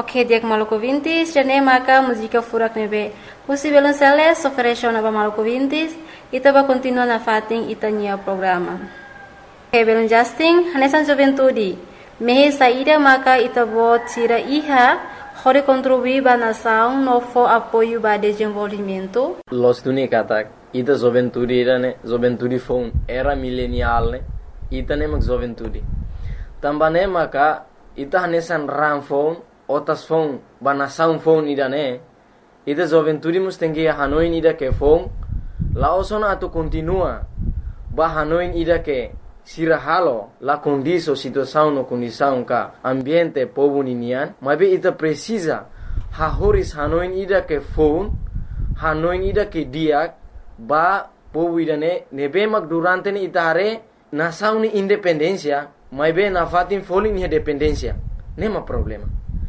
Ok, diak Maluku Vintis, jane maka música furak nebe. Usi belum sele, soferesyon na ba Maluku Vintis, ita ba continua na fating ita niya programa. Ok, belum Justin, hanesan juventudi. Mehe saída maka ita bot sira iha, hore contribuir ba na sound no for apoio ba desenvolvimento. Los tuni katak, ita juventudi ne, juventudi phone era milenial ne, ita ne mag juventudi. Tambane maka ita hanesan ram phone, otas phone ba na sound phone ida ne, ita juventudi mustengi hanoin ida ke phone, laosona atu continua ba hanoin ida ke sira halo la condiso situação no condição ka ambiente povo ninian mabe ita precisa ha horis hanoin ida ke phone hanoin ida ke diak ba povo ida ne nebe mak durante ne ita hare na sauni independencia mabe na fatin folin he dependencia nema problema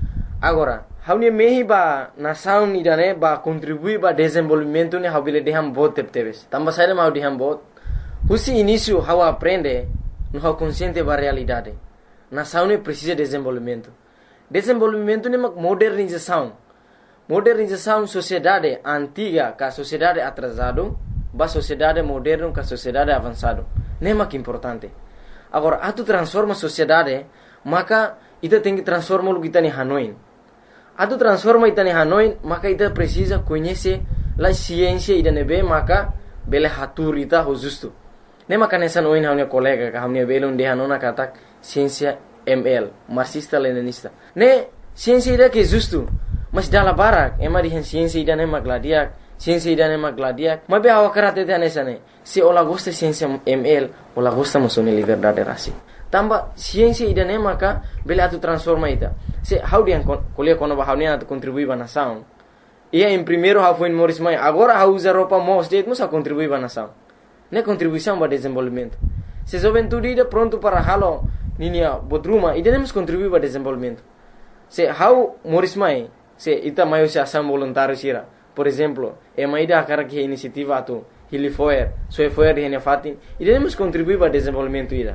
agora hauni mehi ba na sauni ida ne ba contribui ba desenvolvimento ne habile deham bot tepteves tamba saida mau deham bot Husi início how aprende no how consciente da realidade. Nação ne precisa de desenvolvimento. Desenvolvimento ne mak modernização. Modernização sociedade antiga ka sociedade atrasado, ba sociedade moderno ka sociedade avançado. Ne mak importante. Agora atu transforma sociedade, maka ita tem que transformar o que tá em Hanoi. Atu transforma ita em Hanoi, maka ita precisa conhecer a ciência ida nebe maka bele hatur ita ho justo. Ne makanesan oin hamne kolega ka hamne belon de hanona katak ciência ML marxista leninista ne ciência ida ke justo mas dala barak ema di ciência ida ne magladiak ciência ida ne magladiak mabe awa karate te anesane se ola gosta ciência ML ola gosta musone liberdade rasi tamba ciência ida ne maka bele atu transforma ita se how dia kolia kono ba hawne atu contribui ba nação ia em primeiro ha foi em Morris Mai agora ha usa roupa mos det musa contribui ba nação ne contribuição para desenvolvimento. Se juventude ida pronto para halo ninia bodruma, ida nemos contribuir para desenvolvimento. Se how Morris Mai, se ita maio se ação voluntário sira. Por exemplo, e mai da cara que iniciativa atu Hilifoer, Soefoer de fatin, ida nemos contribuir para desenvolvimento ida.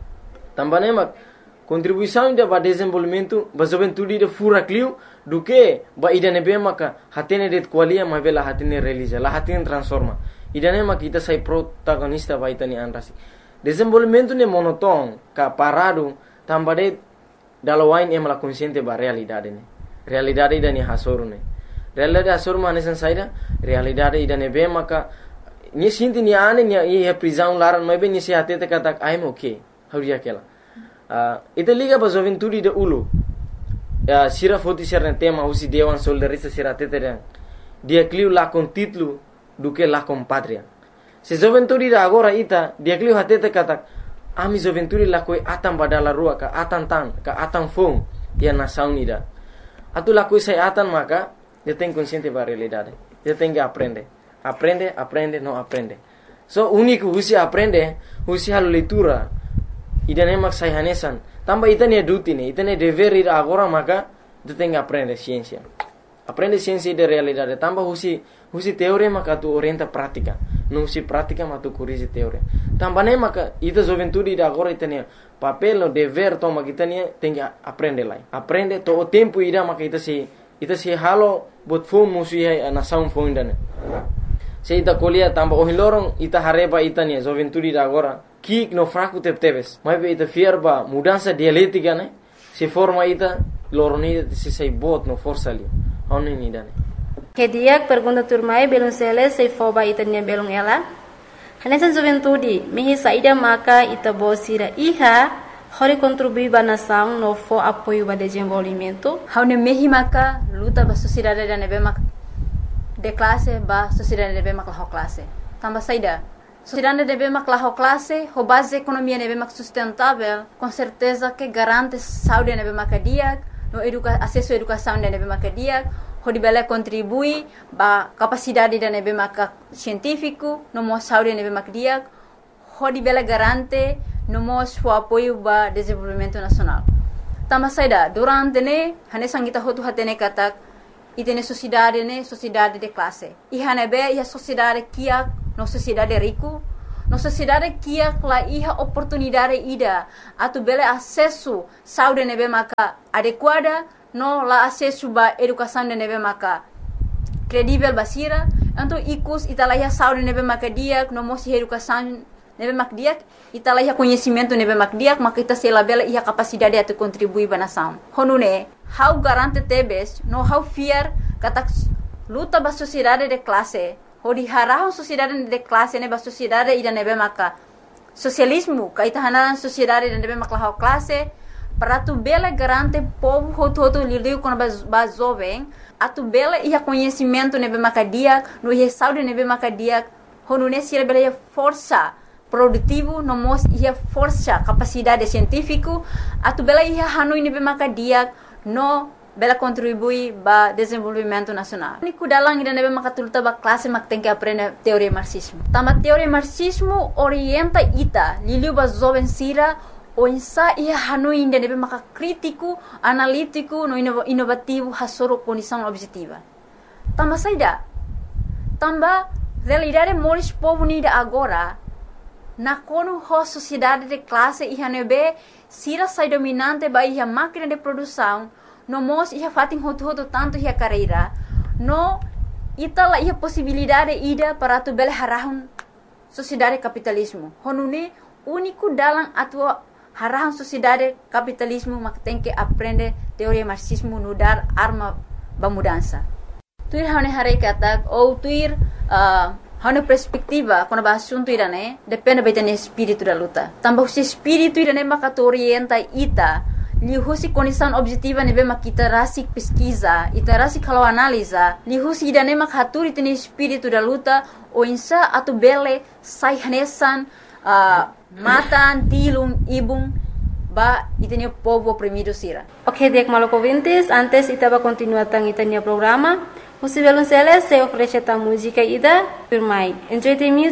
Também mak contribuição ida para desenvolvimento, ba juventude ida fura clio do que ba ida nebe maka hatene det qualia ma bela hatene realiza, la hatene transforma. Idane mak kita sai protagonista vai tani anrasi. Desenvolvimento ne monoton ka parado tambade dalawain emala consciente ba realidade ne. Realidade idani hasoru ne. Realidade hasoru manesan saida realidade idane be maka ni sinti ni ane ni e prisão laran mai ben ni se atete katak I'm okay. How dia kela. Ita liga ba juventude de ulo. Sira foti sirne tema usi dewan soldarista sira tete dia clio la con título do que lá com pátria. Se juventude da agora ita, dia clio hatete katak, ami juventude lá coi atam badala rua ka atam fom dia nação ida. Atu lá coi sai atam maka, dia tem consciente da realidade. Dia tem que aprende, não aprende. So único husi aprende, husi hal leitura. Ida nemak sai hanesan. Tamba ita ne duty ne, ita ne dever ida agora maka, dia tem que aprender ciência. Aprende ciência de realidade. Tamba husi teoria maka tu orienta prática. Não se prática mas tu corrige teoria. Tamba ne maka ita juventude da agora ita ne papel no dever toma kita ne tem que aprender lá. Aprende todo o tempo ida maka ita se halo bot phone musi na sound phone dane. Se ita kolia tamba o hilorong ita hareba ita ne juventude da agora kik no fraco tepteves. Mas ita fierba mudança dialética ne se forma ita loroni se sai bot no força ali. Oni ni dane. Kediak pergunta turmai belum sele se foba itanya belum ela. Hanesan juventude mehi saída maka ita bosira iha hori contribuir ba nação no for apoio ba desenvolvimento. Haune mehi maka luta ba sociedade da nebe mak de classe ba sociedade nebe mak la classe. Tamba saída. Sociedade nebe mak la classe, ho base economia nebe mak sustentável, com certeza que garante saúde nebe mak diak, no acesso à educação nebe mak diak. Ho dibela contribui ba capacidade da nebe maka científico no mo saúde nebe mak diak ho dibela garante no mo o apoio ba desenvolvimento nacional tama saida durante ne hane sangita hotu hatene katak itene sociedade de classe e hanebe ia sociedade kia no sociedade rico no sociedade kia la iha oportunidade ida atu bele acesso saúde nebe maka adequada no la acesso ba educação de nebe maka credível basira, então icus italaya saúde nebe maka diak, no mosi educação nebe mak diak, italaya conhecimento nebe mak diak, maka ita sela bela ia capacidade atu contribuir ba nação. Honune, how garante tebes, no how fear kata luta ba sociedade de classe, hodi harahon sociedade de classe ne ba sociedade ida nebe maka socialismo, kaita hanaran sociedade de nebe maka classe, para tu bela garante povo hoto lidiu com ba jovem, atu bela ia conhecimento nebe maka diak, no ia saúde nebe maka diak, honune sira bela ia força produtivo, no mos ia força capacidade científico, atu bela ia hanui nebe maka diak, no bela contribui ba desenvolvimento nacional. Ni kudalang ida nebe maka tuluta ba classe mak tem que aprender teoria marxismo. Tama teoria marxismo orienta ita liliu ba jovem sira o insa ia hanui ida nebe maka crítico, analítico, no inovativo hasoro condição objetiva. Tama saida. Tamba realidade moris povo nida agora na kono ho sociedade de classe ia nebe sira sai dominante ba ia máquina de produção, no mos ia fatin hoto tanto ia carreira, no itala ia possibilidade ida para tu bela harahun sociedade capitalismo. Honune único dalam atua harahun sociedade capitalismo mak tem que aprender teoria marxismo no dar arma ba mudança. Tuir hane hare katak ou tuir hane perspectiva quando ba assunto irane depende betene espírito da luta. Tambah se espírito irane maka orienta ita lihusi condição objetiva nebe makita rasik pesquisa, ita rasik kalau analisa, lihusi idane mak haturi tene espírito da luta o insa atu bele sai hanesan matan tilum ibung ba itene povo oprimido sira. Ok, dek Maloko ouvintes, antes ita va continuar tang itania programa. Musivelun Celes se ofrece ta música ida firmai. Enjoy the music.